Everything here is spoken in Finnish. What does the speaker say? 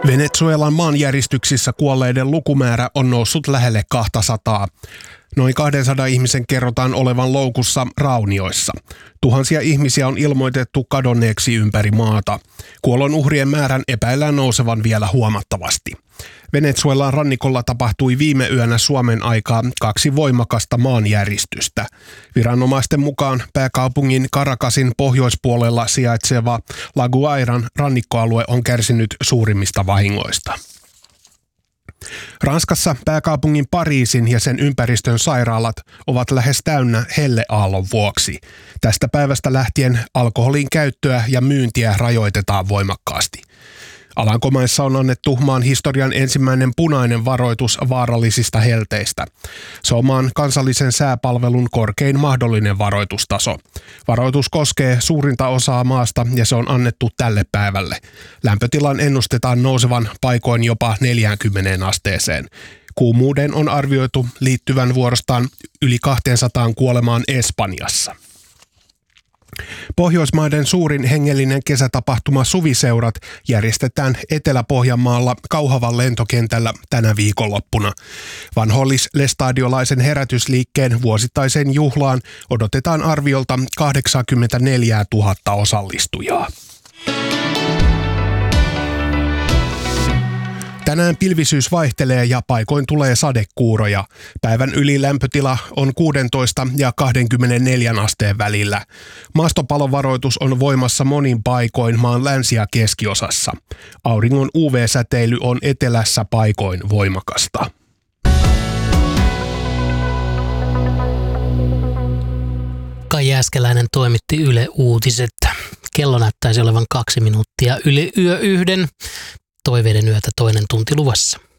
Venezuelan maanjäristyksissä kuolleiden lukumäärä on noussut lähelle 200. Noin 200 ihmisen kerrotaan olevan loukussa raunioissa. Tuhansia ihmisiä on ilmoitettu kadonneeksi ympäri maata. Kuolonuhrien määrän epäillään nousevan vielä huomattavasti. Venezuelan rannikolla tapahtui viime yönä Suomen aikaa 2 voimakasta maanjäristystä. Viranomaisten mukaan pääkaupungin Caracasin pohjoispuolella sijaitseva La Guairan rannikkoalue on kärsinyt suurimmista vahingoista. Ranskassa pääkaupungin Pariisin ja sen ympäristön sairaalat ovat lähes täynnä helleaallon vuoksi. Tästä päivästä lähtien alkoholin käyttöä ja myyntiä rajoitetaan voimakkaasti. Alankomaissa on annettu maan historian ensimmäinen punainen varoitus vaarallisista helteistä. Se on maan kansallisen sääpalvelun korkein mahdollinen varoitustaso. Varoitus koskee suurinta osaa maasta ja se on annettu tälle päivälle. Lämpötilan ennustetaan nousevan paikoin jopa 40 asteeseen. Kuumuuden on arvioitu liittyvän vuorostaan yli 200 kuolemaan Espanjassa. Pohjoismaiden suurin hengellinen kesätapahtuma Suviseurat järjestetään Etelä-Pohjanmaalla Kauhavan lentokentällä tänä viikonloppuna. Vanhollis-lestadiolaisen herätysliikkeen vuosittaisen juhlaan odotetaan arviolta 84 000 osallistujaa. Tänään pilvisyys vaihtelee ja paikoin tulee sadekuuroja. Päivän ylilämpötila on 16 ja 24 asteen välillä. Maastopalovaroitus on voimassa monin paikoin maan länsi- ja keskiosassa. Auringon UV-säteily on etelässä paikoin voimakasta. Kai Jääskeläinen toimitti Yle Uutiset. Kello näyttäisi olevan 2 minuuttia yli yö 1. Toiveiden yötä toinen tunti luvassa.